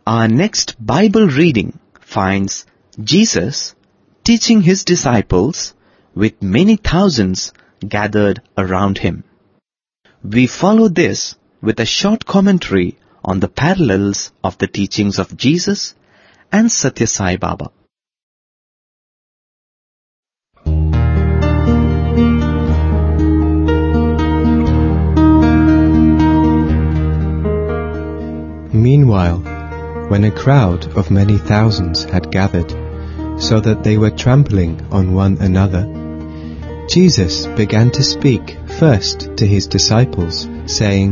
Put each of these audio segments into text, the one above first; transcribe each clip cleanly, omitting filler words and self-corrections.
Our next Bible reading finds Jesus teaching his disciples with many thousands gathered around him. We follow this with a short commentary on the parallels of the teachings of Jesus and Satya Sai Baba. Meanwhile, when a crowd of many thousands had gathered, so that they were trampling on one another, Jesus began to speak first to his disciples, saying,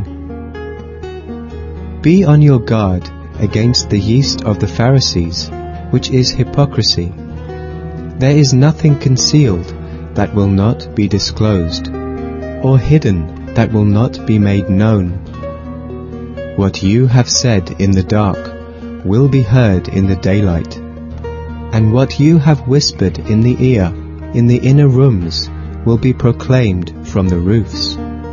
"Be on your guard against the yeast of the Pharisees, which is hypocrisy. There is nothing concealed that will not be disclosed, or hidden that will not be made known. What you have said in the dark will be heard in the daylight, and what you have whispered in the ear in the inner rooms will be proclaimed from the roofs.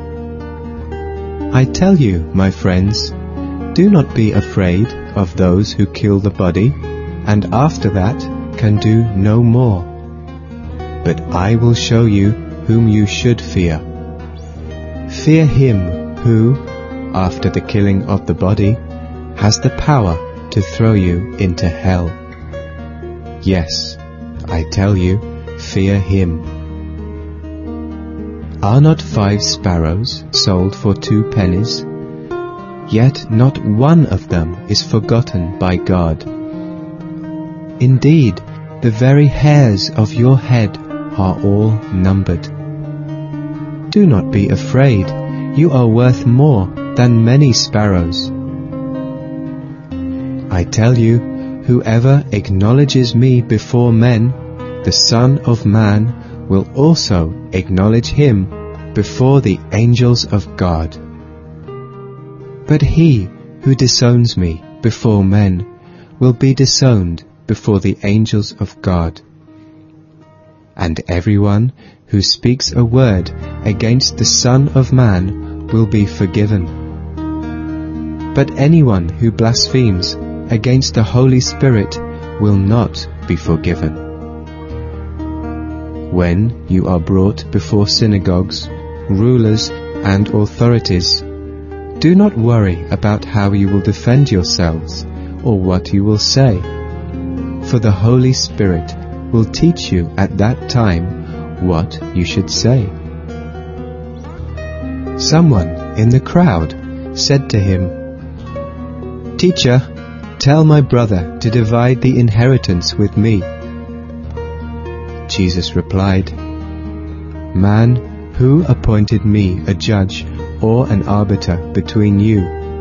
I tell you, my friends, do not be afraid of those who kill the body, and after that can do no more. But I will show you whom you should fear. Fear him who, after the killing of the body, has the power to throw you into hell. Yes, I tell you, fear him. Are not 5 sparrows sold for 2 pennies? Yet not one of them is forgotten by God. Indeed, the very hairs of your head are all numbered. Do not be afraid, you are worth more than many sparrows. I tell you, whoever acknowledges me before men, the Son of Man will also acknowledge him before the angels of God. But he who disowns me before men will be disowned before the angels of God. And everyone who speaks a word against the Son of Man will be forgiven. But anyone who blasphemes against the Holy Spirit will not be forgiven. When you are brought before synagogues, rulers, and authorities, do not worry about how you will defend yourselves or what you will say, for the Holy Spirit will teach you at that time what you should say. Someone in the crowd said to him, "Teacher, tell my brother to divide the inheritance with me." Jesus replied, "Man, who appointed me a judge or an arbiter between you?"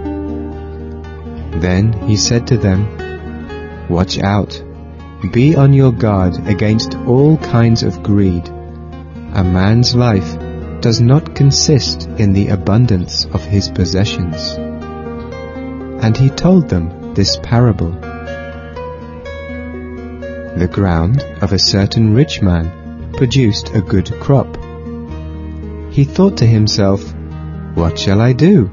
Then he said to them, "Watch out. Be on your guard against all kinds of greed. A man's life does not consist in the abundance of his possessions." And he told them this parable. The ground of a certain rich man produced a good crop. He thought to himself, "What shall I do